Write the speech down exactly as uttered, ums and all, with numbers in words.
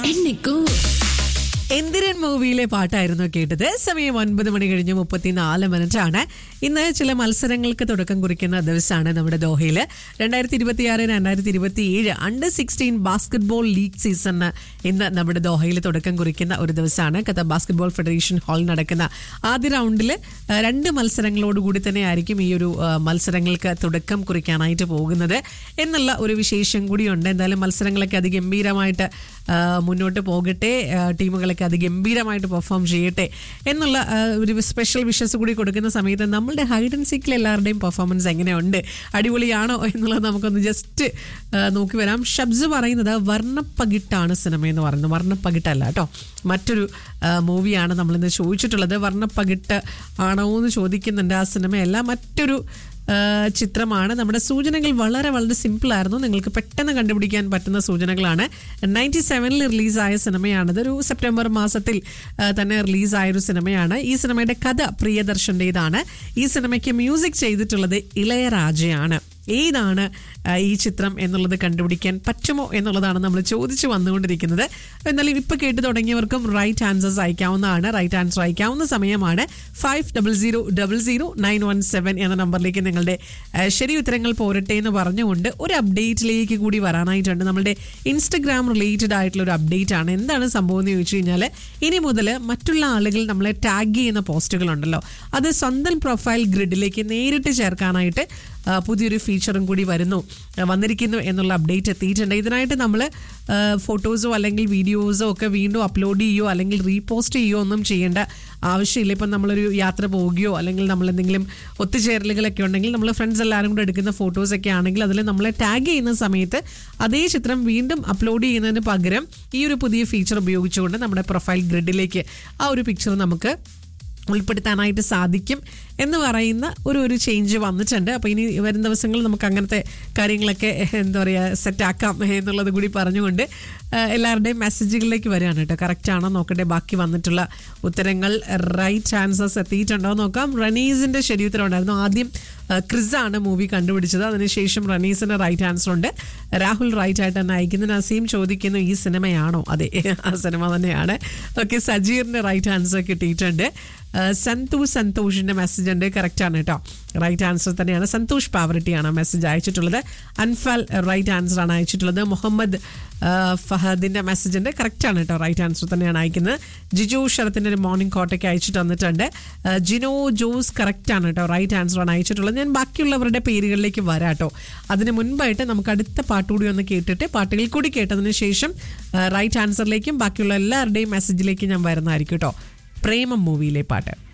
എണ്ണിക്കൂ എന്തിരൻ മൂവിയിലെ പാട്ടായിരുന്നു കേട്ടത്. സമയം ഒൻപത് മണി കഴിഞ്ഞ് മുപ്പത്തിനാല് മിനിറ്റ് ആണ്. ഇന്ന് ചില മത്സരങ്ങൾക്ക് തുടക്കം കുറിക്കുന്ന ദിവസമാണ് നമ്മുടെ ദോഹയിൽ. രണ്ടായിരത്തി ഇരുപത്തി ആറ് രണ്ടായിരത്തി ഇരുപത്തി ഏഴ് അണ്ടർ സിക്സ്റ്റീൻ ബാസ്കറ്റ്ബോൾ ലീഗ് സീസണിന് ഇന്ന് നമ്മുടെ ദോഹയിൽ തുടക്കം കുറിക്കുന്ന ഒരു ദിവസമാണ്. ഖത്തർ ബാസ്കറ്റ്ബോൾ ഫെഡറേഷൻ ഹാളിൽ നടക്കുന്ന ആദ്യ റൗണ്ടിൽ രണ്ട് മത്സരങ്ങളോടുകൂടി തന്നെ ആയിരിക്കും ഈ ഒരു മത്സരങ്ങൾക്ക് തുടക്കം കുറിക്കാനായിട്ട് പോകുന്നത് എന്നുള്ള ഒരു വിശേഷം കൂടിയുണ്ട്. എന്തായാലും മത്സരങ്ങളൊക്കെ അതിഗംഭീരമായിട്ട് മുന്നോട്ട് പോകട്ടെ, ടീമുകളൊക്കെ അതിഗംഭീരമായിട്ട് പെർഫോം ചെയ്യട്ടെ എന്നുള്ള ഒരു സ്പെഷ്യൽ വിഷസ് കൂടി കൊടുക്കുന്ന സമയത്ത് നമ്മളുടെ ഹൈഡ് ആൻഡ് സീക്കിൽ എല്ലാവരുടെയും പെർഫോമൻസ് എങ്ങനെയുണ്ട്, അടിപൊളിയാണോ എന്നുള്ളത് നമുക്കൊന്ന് ജസ്റ്റ് നോക്കി വരാം. ഷബ്സ് പറയുന്നത് വർണ്ണപ്പകിട്ടാണ് സിനിമ എന്ന് പറയുന്നത്. വർണ്ണപ്പകിട്ടല്ല കേട്ടോ, മറ്റൊരു മൂവിയാണ് നമ്മളിന്ന് ചോദിച്ചിട്ടുള്ളത്. വർണ്ണപ്പകിട്ട് ആണോ എന്ന് ചോദിക്കുന്നുണ്ട്. ആ സിനിമയല്ല, മറ്റൊരു ചിത്രമാണ്. നമ്മുടെ സൂചനകൾ വളരെ വളരെ സിമ്പിളായിരുന്നു, നിങ്ങൾക്ക് പെട്ടെന്ന് കണ്ടുപിടിക്കാൻ പറ്റുന്ന സൂചനകളാണ്. നയൻറ്റി സെവനിൽ റിലീസായ സിനിമയാണിത്. ഒരു സെപ്റ്റംബർ മാസത്തിൽ തന്നെ റിലീസായൊരു സിനിമയാണ്. ഈ സിനിമയുടെ കഥ പ്രിയദർശൻ്റെതാണ്. ഈ സിനിമയ്ക്ക് മ്യൂസിക് ചെയ്തിട്ടുള്ളത് ഇളയരാജയാണ്. ഏതാണ് ഈ ചിത്രം എന്നുള്ളത് കണ്ടുപിടിക്കാൻ പറ്റുമോ എന്നുള്ളതാണ് നമ്മൾ ചോദിച്ചു വന്നുകൊണ്ടിരിക്കുന്നത്. എന്നാലും ഇപ്പം കേട്ട് തുടങ്ങിയവർക്കും റൈറ്റ് ആൻസേഴ്സ് അയക്കാവുന്നതാണ്. റൈറ്റ് ആൻസർ അയക്കാവുന്ന സമയമാണ്. Five double zero double zero nine one seven എന്ന നമ്പറിലേക്ക് നിങ്ങളുടെ ശരി ഉത്തരങ്ങൾ പോരട്ടെ എന്ന് പറഞ്ഞുകൊണ്ട് ഒരു അപ്ഡേറ്റിലേക്ക് കൂടി വരാനായിട്ടുണ്ട്. നമ്മുടെ ഇൻസ്റ്റഗ്രാം റിലേറ്റഡ് ആയിട്ടുള്ള ഒരു അപ്ഡേറ്റ് ആണ്. എന്താണ് സംഭവം എന്ന് ചോദിച്ചു കഴിഞ്ഞാൽ, ഇനി മുതൽ മറ്റുള്ള ആളുകൾ നമ്മളെ ടാഗ് ചെയ്യുന്ന പോസ്റ്റുകളുണ്ടല്ലോ, അത് സ്വന്തം പ്രൊഫൈൽ ഗ്രിഡിലേക്ക് നേരിട്ട് ചേർക്കാനായിട്ട് പുതിയൊരു ഫീച്ചറും കൂടി വരുന്നു വന്നിരിക്കുന്നു എന്നുള്ള അപ്ഡേറ്റ് എത്തിയിട്ടുണ്ട്. ഇതിനായിട്ട് നമ്മൾ ഫോട്ടോസോ അല്ലെങ്കിൽ വീഡിയോസോ ഒക്കെ വീണ്ടും അപ്ലോഡ് ചെയ്യുകയോ അല്ലെങ്കിൽ റീപോസ്റ്റ് ചെയ്യുകയോ ഒന്നും ചെയ്യേണ്ട ആവശ്യമില്ല. ഇപ്പം നമ്മളൊരു യാത്ര പോവുകയോ അല്ലെങ്കിൽ നമ്മൾ എന്തെങ്കിലും ഒത്തുചേരലുകളൊക്കെ ഉണ്ടെങ്കിൽ നമ്മൾ ഫ്രണ്ട്സ് എല്ലാവരും കൂടെ എടുക്കുന്ന ഫോട്ടോസൊക്കെ ആണെങ്കിൽ അതിൽ നമ്മളെ ടാഗ് ചെയ്യുന്ന സമയത്ത് അതേ ചിത്രം വീണ്ടും അപ്ലോഡ് ചെയ്യുന്നതിന് പകരം ഈ ഒരു പുതിയ ഫീച്ചർ ഉപയോഗിച്ചുകൊണ്ട് നമ്മുടെ പ്രൊഫൈൽ ഗ്രിഡിലേക്ക് ആ ഒരു പിക്ചർ നമുക്ക് ഉൾപ്പെടുത്താനായിട്ട് സാധിക്കും എന്ന് പറയുന്ന ഒരു ഒരു ചേഞ്ച് വന്നിട്ടുണ്ട്. അപ്പോൾ ഇനി വരും ദിവസങ്ങളിൽ നമുക്ക് അങ്ങനത്തെ കാര്യങ്ങളൊക്കെ എന്താ പറയുക സെറ്റാക്കാം എന്നുള്ളത് കൂടി പറഞ്ഞുകൊണ്ട് എല്ലാവരുടെയും മെസ്സേജുകളിലേക്ക് വരികയാണ് കേട്ടോ. കറക്റ്റ് ആണോ നോക്കട്ടെ. ബാക്കി വന്നിട്ടുള്ള ഉത്തരങ്ങൾ റൈറ്റ് ആൻസേഴ്സ് എത്തിയിട്ടുണ്ടോ നോക്കാം. റനീസിൻ്റെ ശരി ഉത്തരം ഉണ്ടായിരുന്നു. ആദ്യം ക്രിസാണ് മൂവി കണ്ടുപിടിച്ചത്, അതിനുശേഷം റനീസിൻ്റെ റൈറ്റ് ആൻസർ ഉണ്ട്. രാഹുൽ റൈറ്റ് ആയിട്ട് തന്നെ അയക്കുന്നു. നസീം ചോദിക്കുന്നു ഈ സിനിമയാണോ? അതെ, ആ സിനിമ തന്നെയാണ്. ഓക്കെ, സജീറിൻ്റെ റൈറ്റ് ആൻസർ കിട്ടിയിട്ടുണ്ട്. സന്തോഷ് സന്തോഷിൻ്റെ മെസ്സേജ് ഉണ്ട്, കറക്റ്റ് ആണ് കേട്ടോ, റൈറ്റ് ആൻസർ തന്നെയാണ്. Santhosh പാവറട്ടിയാണ് message അയച്ചിട്ടുള്ളത്. Anfal right answer ആണ് അയച്ചിട്ടുള്ളത്. മുഹമ്മദ് ഫഹദിൻ്റെ മെസ്സേജ് ഉണ്ട്, കറക്റ്റ് ആണ് കേട്ടോ, റൈറ്റ് ആൻസർ തന്നെയാണ് അയക്കുന്നത്. ജിജു ശരത്തിൻ്റെ ഒരു മോർണിംഗ് കോട്ടയ്ക്ക് അയച്ചിട്ട് വന്നിട്ടുണ്ട്. ജിനോ ജോസ് കറക്റ്റ് ആണ് കേട്ടോ, റൈറ്റ് ആൻസർ ആണ് അയച്ചിട്ടുള്ളത്. ഞാൻ ബാക്കിയുള്ളവരുടെ പേരുകളിലേക്ക് വരാം കേട്ടോ. അതിന് മുൻപായിട്ട് നമുക്ക് അടുത്ത പാട്ടുകൂടി ഒന്ന് കേട്ടിട്ട് പാട്ടുകൾ കൂടി കേട്ടതിന് ശേഷം റൈറ്റ് ആൻസറിലേക്കും ബാക്കിയുള്ള എല്ലാവരുടെയും മെസ്സേജിലേക്കും ഞാൻ വരുന്നതായിരിക്കും കേട്ടോ. പ്രേമം മൂവിയിലെ പാട്ട്.